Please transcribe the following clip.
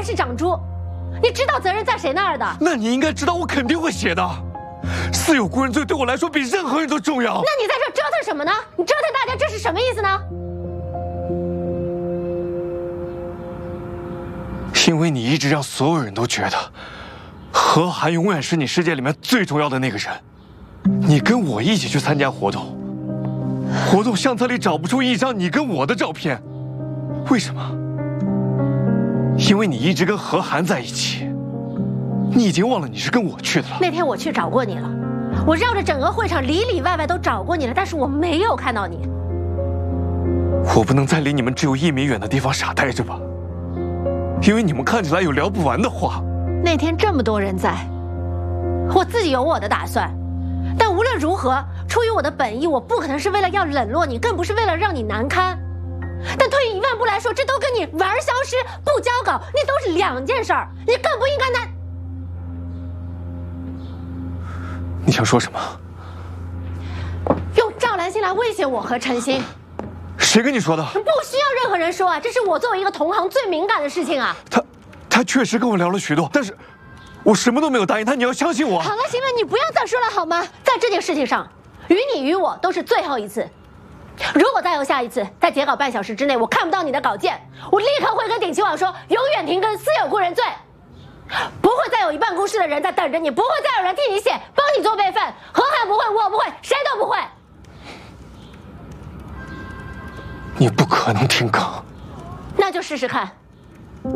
还是长猪？你知道责任在谁那儿的？ 那你应该知道我肯定会写的。私有孤人罪对我来说比任何人都重要。 那你在这折腾什么呢？你折腾大家这是什么意思呢？ 因为你一直让所有人都觉得何涵永远是你世界里面最重要的那个人。你跟我一起去参加活动，活动相册里找不出一张你跟我的照片，为什么？因为你一直跟何涵在一起，你已经忘了你是跟我去的了。 那天我去找过你了，我绕着整个会场里里外外都找过你了，但是我没有看到你。 我不能在离你们只有1米远的地方傻呆着吧？因为你们看起来有聊不完的话。 那天这么多人在，我自己有我的打算，但无论如何，出于我的本意，我不可能是为了要冷落你，更不是为了让你难堪。但退一万步来说，这都跟你玩消失不交稿，那都是2件事儿，你更不应该拿。 你想说什么？ 用赵兰心来威胁我和陈星。 谁跟你说的？ 不需要任何人说啊，这是我作为一个同行最敏感的事情啊。 他确实跟我聊了许多，但是我什么都没有答应他，你要相信我。 好了，行了，你不要再说了好吗？在这件事情上，于你于我都是最后一次。如果再有下一次，在截稿半小时之内我看不到你的稿件，我立刻会跟鼎奇网说永远停更私有孤人罪。不会再有一办公室的人在等着你，不会再有人替你写，帮你做备份。何涵不会，我不会，谁都不会。 你不可能停更， 那就试试看。